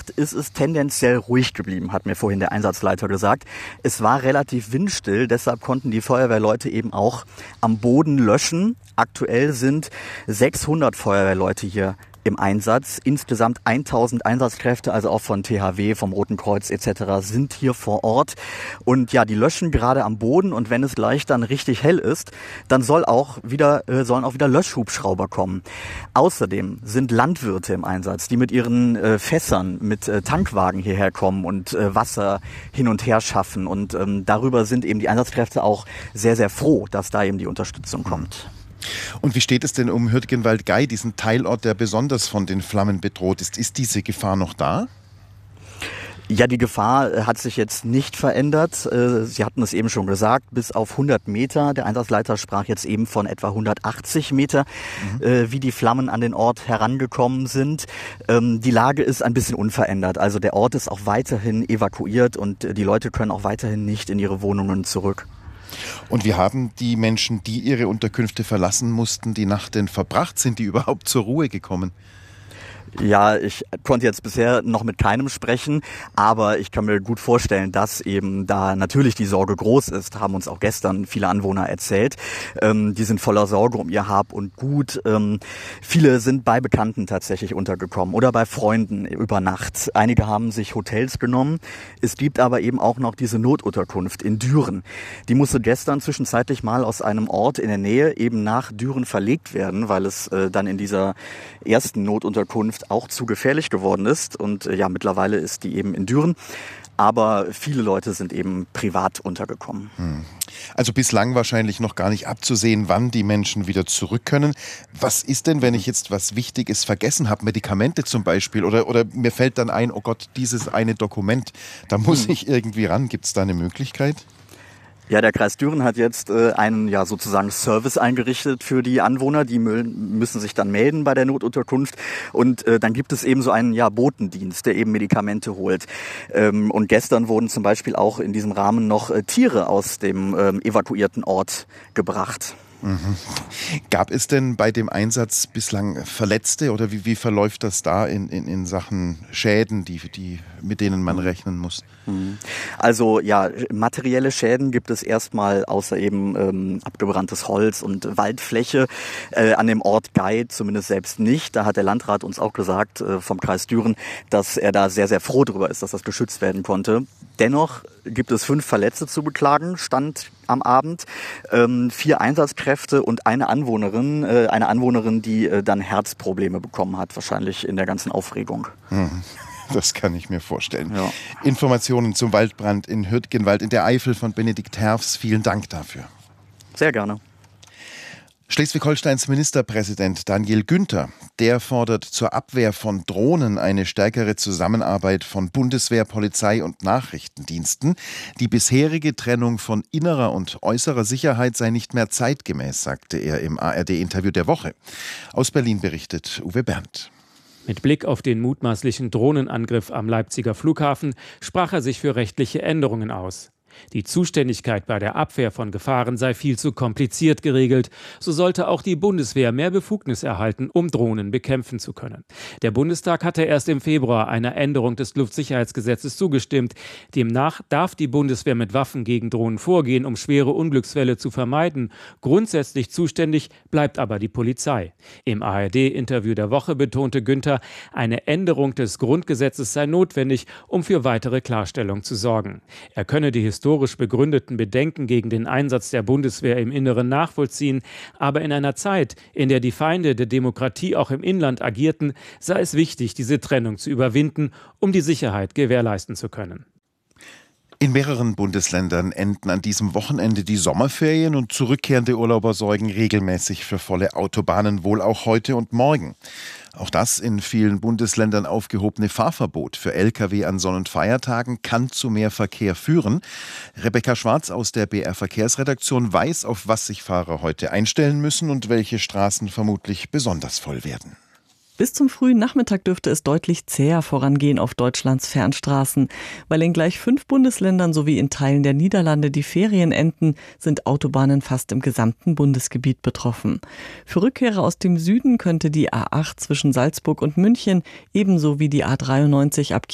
Nacht ist es tendenziell ruhig geblieben, hat mir vorhin der Einsatzleiter gesagt. Es war relativ windstill, deshalb konnten die Feuerwehrleute eben auch am Boden löschen. Aktuell sind 600 Feuerwehrleute hier im Einsatz. Insgesamt 1000 Einsatzkräfte, also auch von THW, vom Roten Kreuz etc. sind hier vor Ort. Und ja, die löschen gerade am Boden, und wenn es gleich dann richtig hell ist, dann sollen auch wieder Löschhubschrauber kommen. Außerdem sind Landwirte im Einsatz, die mit ihren Fässern, mit Tankwagen hierher kommen und Wasser hin und her schaffen. Und darüber sind eben die Einsatzkräfte auch sehr, sehr froh, dass da eben die Unterstützung kommt. Und wie steht es denn um Hürtgenwald-Gey, diesen Teilort, der besonders von den Flammen bedroht ist? Ist diese Gefahr noch da? Ja, die Gefahr hat sich jetzt nicht verändert. Sie hatten es eben schon gesagt, bis auf 100 Meter. Der Einsatzleiter sprach jetzt eben von etwa 180 Meter, wie die Flammen an den Ort herangekommen sind. Die Lage ist ein bisschen unverändert. Also der Ort ist auch weiterhin evakuiert und die Leute können auch weiterhin nicht in ihre Wohnungen zurück. Und wie haben die Menschen, die ihre Unterkünfte verlassen mussten, die Nacht denn verbracht? Sind die überhaupt zur Ruhe gekommen? Ja, ich konnte jetzt bisher noch mit keinem sprechen, aber ich kann mir gut vorstellen, dass eben da natürlich die Sorge groß ist, haben uns auch gestern viele Anwohner erzählt. Die sind voller Sorge um ihr Hab und Gut. Viele sind bei Bekannten tatsächlich untergekommen oder bei Freunden über Nacht. Einige haben sich Hotels genommen. Es gibt aber eben auch noch diese Notunterkunft in Düren. Die musste gestern zwischenzeitlich mal aus einem Ort in der Nähe eben nach Düren verlegt werden, weil es dann in dieser ersten Notunterkunft auch zu gefährlich geworden ist. Und ja, mittlerweile ist die eben in Düren. Aber viele Leute sind eben privat untergekommen. Also bislang wahrscheinlich noch gar nicht abzusehen, wann die Menschen wieder zurück können. Was ist denn, wenn ich jetzt was Wichtiges vergessen habe, Medikamente zum Beispiel, oder mir fällt dann ein, oh Gott, dieses eine Dokument, da muss ich irgendwie ran. Gibt es da eine Möglichkeit? Ja, der Kreis Düren hat jetzt einen sozusagen Service eingerichtet für die Anwohner. Die müssen sich dann melden bei der Notunterkunft. Und dann gibt es eben so einen Botendienst, der eben Medikamente holt. Und gestern wurden zum Beispiel auch in diesem Rahmen noch Tiere aus dem evakuierten Ort gebracht. Gab es denn bei dem Einsatz bislang Verletzte oder wie verläuft das da in Sachen Schäden, mit denen man rechnen muss? Also ja, materielle Schäden gibt es erstmal außer eben abgebranntes Holz und Waldfläche an dem Ort Gey zumindest selbst nicht. Da hat der Landrat uns auch gesagt vom Kreis Düren, dass er da sehr, sehr froh drüber ist, dass das geschützt werden konnte. Dennoch gibt es 5 Verletzte zu beklagen, Stand am Abend. 4 Einsatzkräfte und eine Anwohnerin, die dann Herzprobleme bekommen hat, wahrscheinlich in der ganzen Aufregung. Das kann ich mir vorstellen. Ja. Informationen zum Waldbrand in Hürtgenwald in der Eifel von Benedikt Herfs. Vielen Dank dafür. Sehr gerne. Schleswig-Holsteins Ministerpräsident Daniel Günther, der fordert zur Abwehr von Drohnen eine stärkere Zusammenarbeit von Bundeswehr, Polizei und Nachrichtendiensten. Die bisherige Trennung von innerer und äußerer Sicherheit sei nicht mehr zeitgemäß, sagte er im ARD-Interview der Woche. Aus Berlin berichtet Uwe Berndt. Mit Blick auf den mutmaßlichen Drohnenangriff am Leipziger Flughafen sprach er sich für rechtliche Änderungen aus. Die Zuständigkeit bei der Abwehr von Gefahren sei viel zu kompliziert geregelt. So sollte auch die Bundeswehr mehr Befugnis erhalten, um Drohnen bekämpfen zu können. Der Bundestag hatte erst im Februar einer Änderung des Luftsicherheitsgesetzes zugestimmt. Demnach darf die Bundeswehr mit Waffen gegen Drohnen vorgehen, um schwere Unglücksfälle zu vermeiden. Grundsätzlich zuständig bleibt aber die Polizei. Im ARD-Interview der Woche betonte Günther, eine Änderung des Grundgesetzes sei notwendig, um für weitere Klarstellung zu sorgen. Er könne die historisch begründeten Bedenken gegen den Einsatz der Bundeswehr im Inneren nachvollziehen, aber in einer Zeit, in der die Feinde der Demokratie auch im Inland agierten, sei es wichtig, diese Trennung zu überwinden, um die Sicherheit gewährleisten zu können. In mehreren Bundesländern enden an diesem Wochenende die Sommerferien und zurückkehrende Urlauber sorgen regelmäßig für volle Autobahnen, wohl auch heute und morgen. Auch das in vielen Bundesländern aufgehobene Fahrverbot für Lkw an Sonn- und Feiertagen kann zu mehr Verkehr führen. Rebecca Schwarz aus der BR Verkehrsredaktion weiß, auf was sich Fahrer heute einstellen müssen und welche Straßen vermutlich besonders voll werden. Bis zum frühen Nachmittag dürfte es deutlich zäher vorangehen auf Deutschlands Fernstraßen. Weil in gleich 5 Bundesländern sowie in Teilen der Niederlande die Ferien enden, sind Autobahnen fast im gesamten Bundesgebiet betroffen. Für Rückkehrer aus dem Süden könnte die A8 zwischen Salzburg und München ebenso wie die A93 ab